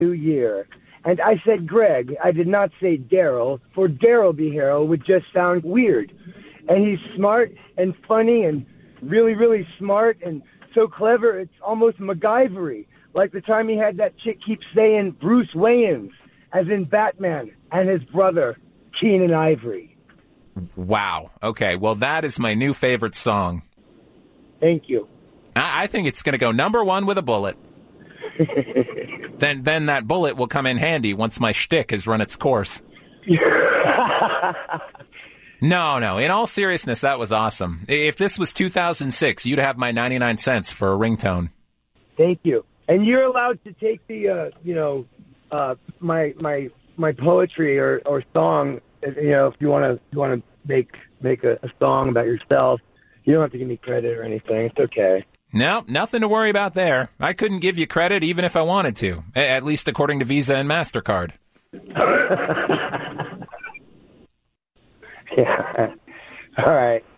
new year. And I said Greg. I did not say Daryl, for Daryl Beharrell would just sound weird. And he's smart and funny and really, really smart and so clever, it's almost MacGyver-y. Like the time he had that chick keep saying Bruce Wayans, as in Batman, and his brother, Keenan Ivory. Wow. Okay, well, that is my new favorite song. Thank you. I think it's going to go number one with a bullet. Then that bullet will come in handy once my shtick has run its course. No. In all seriousness, that was awesome. If this was 2006, you'd have my 99 cents for a ringtone. Thank you. And you're allowed to take the, my poetry or song. If you want to make a song about yourself, you don't have to give me credit or anything. It's okay. No, nothing to worry about there. I couldn't give you credit even if I wanted to, at least according to Visa and MasterCard. Yeah. All right.